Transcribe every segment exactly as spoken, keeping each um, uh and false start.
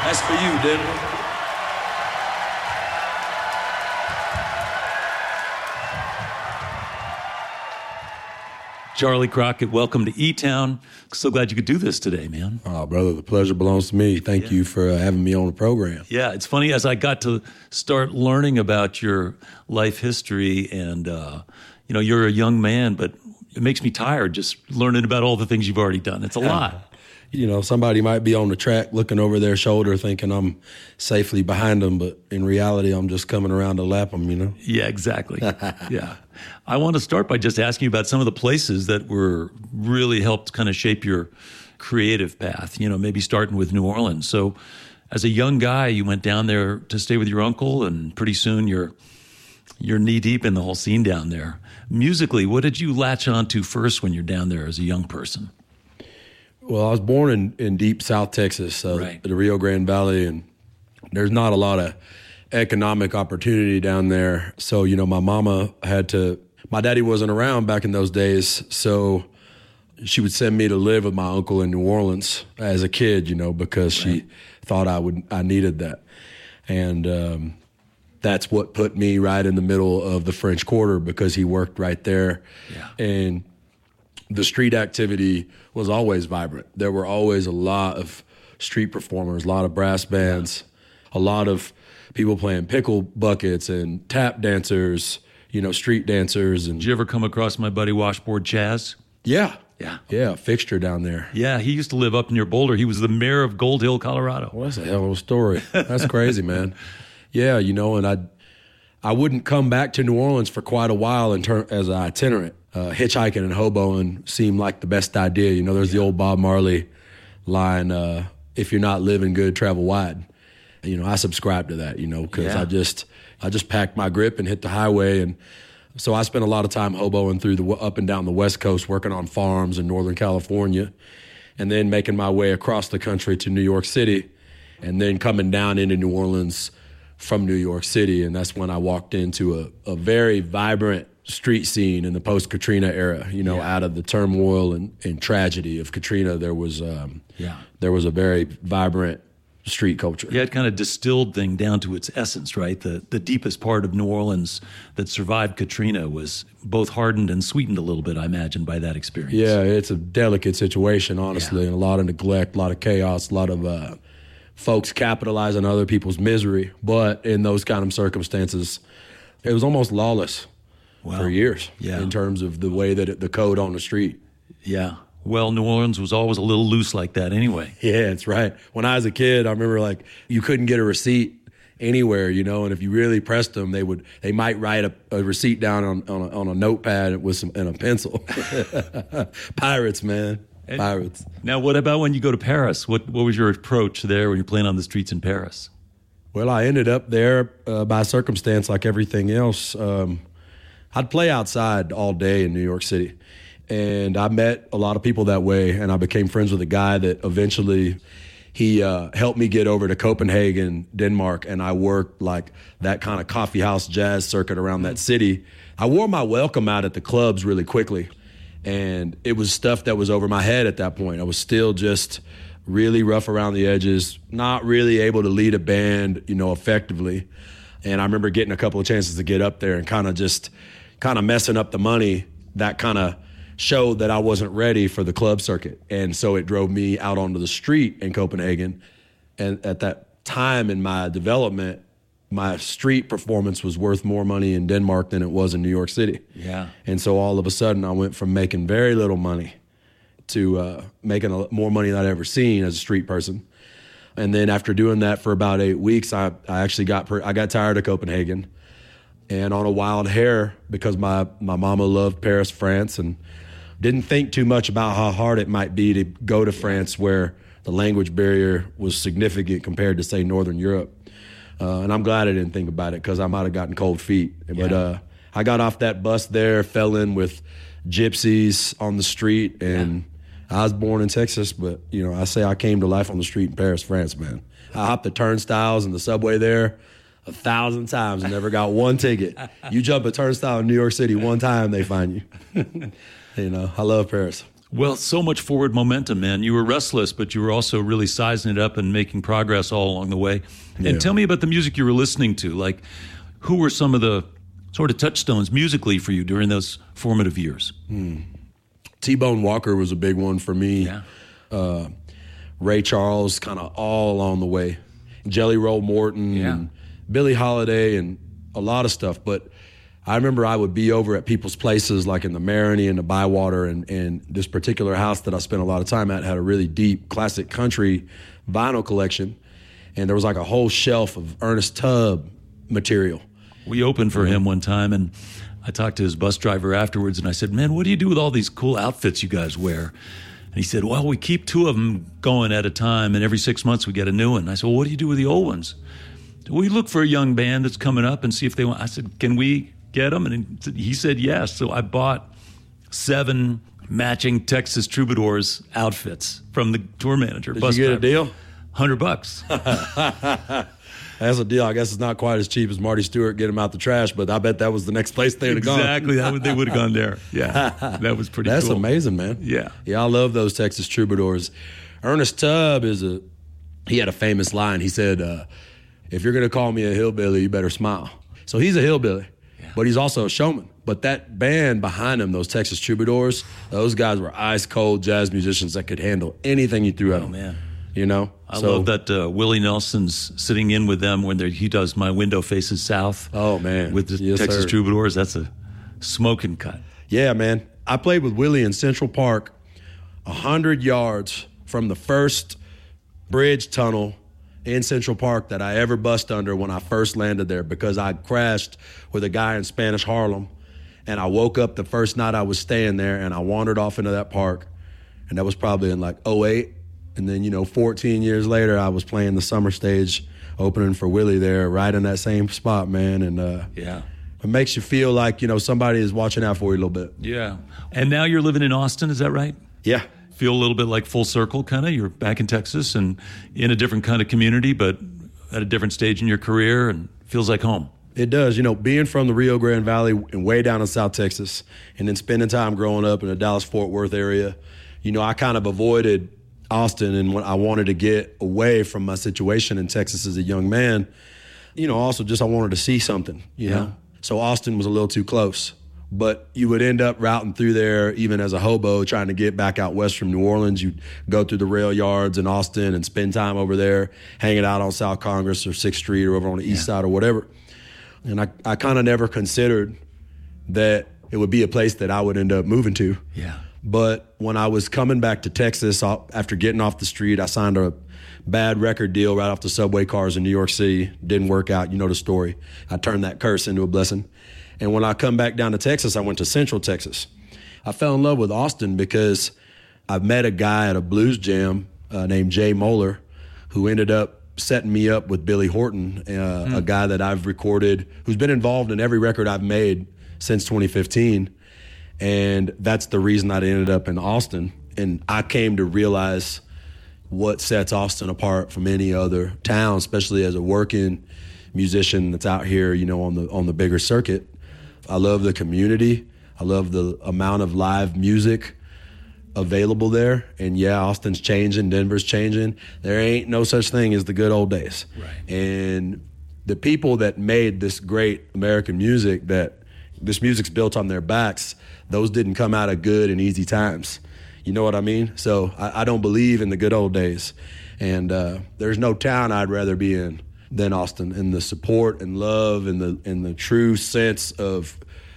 That's for you, Denver. Charlie Crockett, welcome to E-Town. So glad you could do this today, man. Oh, brother, the pleasure belongs to me. Thank yeah. you for uh, having me on the program. Yeah, it's funny, as I got to start learning about your life history, and, uh, you know, you're a young man, but it makes me tired just learning about all the things you've already done. It's a lot. You know, somebody might be on the track looking over their shoulder thinking I'm safely behind them, but in reality, I'm just coming around to lap them, you know? Yeah, exactly. Yeah. I want to start by just asking you about some of the places that were really helped kind of shape your creative path, you know, maybe starting with New Orleans. So as a young guy, you went down there to stay with your uncle, and pretty soon you're you're knee-deep in the whole scene down there. Musically, what did you latch on to first when you're down there as a young person? Well, I was born in, in deep South Texas, uh, right. the Rio Grande Valley, and there's not a lot of economic opportunity down there. So, you know, my mama had to, my daddy wasn't around back in those days, so she would send me to live with my uncle in New Orleans as a kid, you know, because right. she thought I would, I needed that. And um, that's what put me right in the middle of the French Quarter, because he worked right there. Yeah. And the street activity was always vibrant. There were always a lot of street performers, a lot of brass bands, yeah. a lot of people playing pickle buckets and tap dancers, you know, street dancers. And did you ever come across my buddy Washboard Chaz? Yeah. Yeah. Yeah, fixture down there. Yeah, he used to live up near Boulder. He was the mayor of Gold Hill, Colorado. Well, that's a hell of a story. That's crazy, man. Yeah, you know, and I I wouldn't come back to New Orleans for quite a while in ter- as an itinerant. Uh, hitchhiking and hoboing seemed like the best idea. You know, there's yeah. the old Bob Marley line, uh, if you're not living good, travel wide. You know, I subscribe to that, you know, because yeah. I just I just packed my grip and hit the highway. And so I spent a lot of time hoboing through the up and down the West Coast, working on farms in Northern California, and then making my way across the country to New York City, and then coming down into New Orleans from New York City. And that's when I walked into a, a very vibrant street scene in the post-Katrina era, you know, yeah. out of the turmoil and, and tragedy of Katrina, there was um, yeah. there was a very vibrant street culture. Yeah, it kind of distilled thing down to its essence, right? The the deepest part of New Orleans that survived Katrina was both hardened and sweetened a little bit, I imagine, by that experience. Yeah, it's a delicate situation, honestly, yeah. and a lot of neglect, a lot of chaos, a lot of uh, folks capitalizing on other people's misery. But in those kind of circumstances, it was almost lawless. Wow. For years, yeah. in terms of the way that it, the code on the street. Yeah. Well, New Orleans was always a little loose like that anyway. Yeah, that's right. When I was a kid, I remember like you couldn't get a receipt anywhere, you know, and if you really pressed them, they would they might write a, a receipt down on on a, on a notepad with some and a pencil. Pirates, man. And Pirates. Now, what about when you go to Paris? What what was your approach there when you're playing on the streets in Paris? Well, I ended up there uh, by circumstance, like everything else. Um, I'd play outside all day in New York City, and I met a lot of people that way, and I became friends with a guy that eventually he uh, helped me get over to Copenhagen, Denmark, and I worked like that kind of coffee house jazz circuit around that city. I wore my welcome out at the clubs really quickly, and it was stuff that was over my head at that point. I was still just really rough around the edges, not really able to lead a band, you know, effectively. And I remember getting a couple of chances to get up there and kind of just kind of messing up the money. That kind of showed that I wasn't ready for the club circuit. And so it drove me out onto the street in Copenhagen. And at that time in my development, my street performance was worth more money in Denmark than it was in New York City. Yeah. And so all of a sudden I went from making very little money to uh, making a, more money than I'd ever seen as a street person. And then after doing that for about eight weeks, I, I actually got per, I got tired of Copenhagen. And on a wild hair, because my, my mama loved Paris, France, and didn't think too much about how hard it might be to go to France, where the language barrier was significant compared to, say, Northern Europe. Uh, and I'm glad I didn't think about it, because I might have gotten cold feet. Yeah. But uh, I got off that bus there, fell in with gypsies on the street, and yeah. I was born in Texas, but, you know, I say I came to life on the street in Paris, France, man. I hopped the turnstiles and the subway there a thousand times and never got one ticket. You jump a turnstile in New York City one time, they find you. You know, I love Paris. Well, so much forward momentum, man. You were restless, but you were also really sizing it up and making progress all along the way. Yeah. And tell me about the music you were listening to. Like, who were some of the sort of touchstones musically for you during those formative years? Hmm. T-Bone Walker was a big one for me. Yeah. Uh, Ray Charles, kind of all along the way. Jelly Roll Morton, Yeah. and Billie Holiday, and a lot of stuff. But I remember I would be over at people's places, like in the Marigny and the Bywater, and, and this particular house that I spent a lot of time at had a really deep classic country vinyl collection. And there was like a whole shelf of Ernest Tubb material. We opened for him one time, and I talked to his bus driver afterwards, and I said, man, what do you do with all these cool outfits you guys wear? And he said, well, we keep two of them going at a time, and every six months we get a new one. And I said, well, what do you do with the old ones? We look for a young band that's coming up and see if they want. I said, can we get them? And he said yes. So I bought seven matching Texas Troubadours outfits from the tour manager. Did bus you get driver. a deal? Hundred bucks. That's a deal. I guess it's not quite as cheap as Marty Stewart get him out the trash, but I bet that was the next place they'd have gone. Exactly. That would, they would have gone there. Yeah. That was pretty That's cool. amazing, man. Yeah. Yeah, I love those Texas Troubadours. Ernest Tubb is a, he had a famous line. He said, uh, if you're going to call me a hillbilly, you better smile. So he's a hillbilly, yeah. but he's also a showman. But that band behind him, those Texas Troubadours, those guys were ice cold jazz musicians that could handle anything you threw at Oh, them. man. You know? I So- love that uh, Willie Nelson's sitting in with them when they're- he does My Window Faces South. Oh, man. With the Yes, Texas sir. Troubadours. That's a smoking cut. Yeah, man. I played with Willie in Central Park, one hundred yards from the first bridge tunnel in Central Park that I ever bust under when I first landed there, because I crashed with a guy in Spanish Harlem, and I woke up the first night I was staying there, and I wandered off into that park, and that was probably in like oh eight. And then, you know, fourteen years later, I was playing the summer stage, opening for Willie there, right in that same spot, man. And uh, Yeah. it makes you feel like, you know, somebody is watching out for you a little bit. Yeah. And now you're living in Austin, is that right? Yeah. Feel a little bit like full circle, kind of? You're back in Texas and in a different kind of community, but at a different stage in your career, and feels like home. It does. You know, being from the Rio Grande Valley and way down in South Texas, and then spending time growing up in the Dallas-Fort Worth area, you know, I kind of avoided Austin, and when I wanted to get away from my situation in Texas as a young man, you know, also just I wanted to see something, you Yeah. know. So Austin was a little too close. But you would end up routing through there even as a hobo trying to get back out west from New Orleans. You'd go through the rail yards in Austin and spend time over there, hanging out on South Congress or sixth Street or over on the east Yeah. side or whatever. And I, I kind of never considered that it would be a place that I would end up moving to. Yeah. But when I was coming back to Texas uh, after getting off the street, I signed a bad record deal right off the subway cars in New York City. Didn't work out. You know the story. I turned that curse into a blessing. And when I come back down to Texas, I went to Central Texas. I fell in love with Austin because I met a guy at a blues jam uh, named Jay Moeller, who ended up setting me up with Billy Horton, uh, mm. a guy that I've recorded, who's been involved in every record I've made since twenty fifteen. And that's the reason I ended up in Austin. And I came to realize what sets Austin apart from any other town, especially as a working musician that's out here, you know, on the on the bigger circuit. I love the community. I love the amount of live music available there. And yeah, Austin's changing, Denver's changing. There ain't no such thing as the good old days. Right. And the people that made this great American music, that this music's built on their backs, those didn't come out of good and easy times. You know what I mean? So I, I don't believe in the good old days. And uh, there's no town I'd rather be in than Austin. And the support and love and the and the true sense of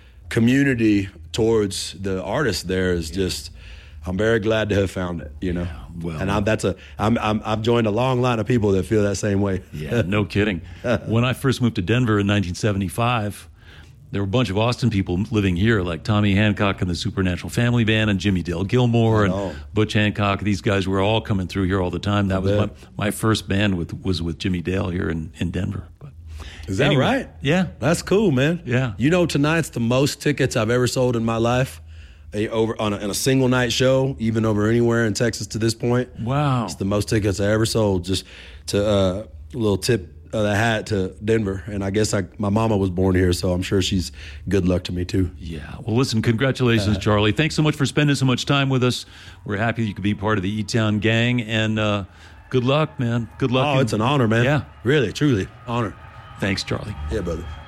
community towards the artists there is just, I'm very glad to have found it, you know. Yeah, well, and I'm, that's a, I'm, I'm, I've joined a long line of people that feel that same way. Yeah, no kidding. When I first moved to Denver in nineteen seventy-five, there were a bunch of Austin people living here, like Tommy Hancock and the Supernatural Family Band and Jimmy Dale Gilmore and Oh. Butch Hancock. These guys were all coming through here all the time. That was my, bet. my first band with was with Jimmy Dale here in, in Denver. But Is that anyway, right? Yeah. That's cool, man. Yeah. You know, tonight's the most tickets I've ever sold in my life. A, over on a, on a single night show, even over anywhere in Texas to this point. Wow. It's the most tickets I ever sold. Just to uh, a little tip uh, the hat to Denver, and I guess I, my mama was born here, so I'm sure she's good luck to me too. Yeah. Well, listen, congratulations, uh, Charlie. Thanks so much for spending so much time with us. We're happy you could be part of the E-Town gang, and uh, good luck, man. Good luck. Oh, in, it's an honor, man. Yeah. Really, truly, honor. Thanks, Charlie. Yeah, brother.